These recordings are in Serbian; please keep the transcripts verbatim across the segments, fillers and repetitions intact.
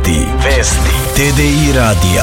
Vesti. Vesti. T D I radija.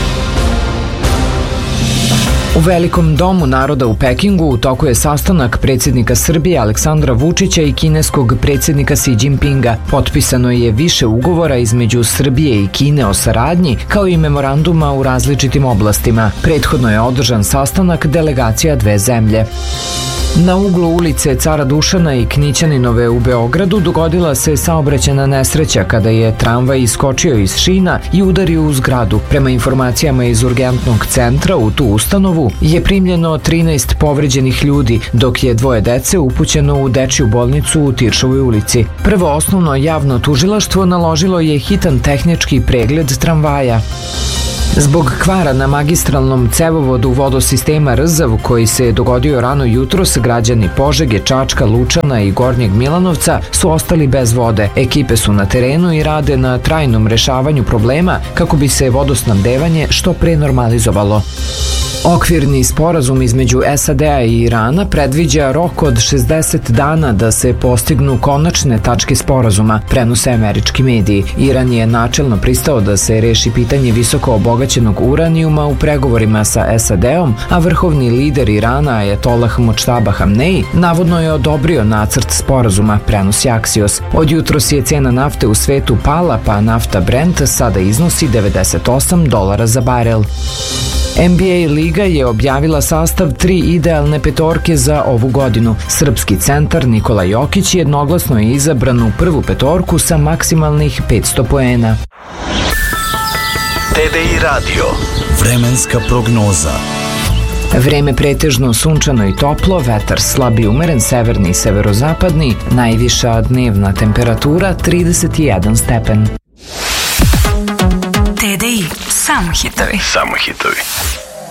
U Velikom domu naroda u Pekingu u toku je sastanak predsjednika Srbije Aleksandra Vučića i kineskog predsjednika Xi Jinpinga. Potpisano je više ugovora između Srbije i Kine o saradnji, kao i memoranduma u različitim oblastima. Prethodno je održan sastanak delegacija dve zemlje. Na uglu ulice Cara Dušana i Knićaninove u Beogradu dogodila se saobraćajna nesreća kada je tramvaj iskočio iz šina i udario u zgradu. Prema informacijama iz urgentnog centra u tu ustanovu je primljeno trinaest povređenih ljudi, dok je dvoje dece upućeno u dečju bolnicu u Tiršovoj ulici. Prvo osnovno javno tužilaštvo naložilo je hitan tehnički pregled tramvaja. Zbog kvara na magistralnom cevovodu vodosistema Rzav koji se dogodio rano jutros, građani Požege, Čačka, Lučana i Gornjeg Milanovca su ostali bez vode. Ekipe su na terenu i rade na trajnom rešavanju problema kako bi se vodosnabdevanje što pre normalizovalo. Okvirni sporazum između S A D-a i Irana predviđa rok od šezdeset dana da se postignu konačne tačke sporazuma, prenose američki mediji. Iran je načelno pristao da se reši pitanje visoko obogaćenog uranijuma u pregovorima sa S A D-om, a vrhovni lider Irana Ajatolah Močtaba Hamneji navodno je odobrio nacrt sporazuma, prenosi Axios. Od jutros je cena nafte u svetu pala, pa nafta Brent sada iznosi devedeset osam dolara za barel. N B A liga je objavila sastav tri idealne petorke za ovu godinu. Srpski centar Nikola Jokić jednoglasno je izabran u prvu petorku sa maksimalnih petsto poena. T D I radio. Vremenska prognoza. Vreme pretežno sunčano i toplo, vetar slab i umeren, severni i severozapadni, najviša dnevna temperatura trideset jedan stepen. T D I, samo hitovi. Samo hitovi.